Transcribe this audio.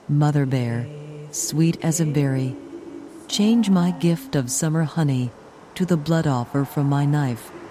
Mother Bear, sweet as a berry, change my gift of summer honey to the blood offer from my knife.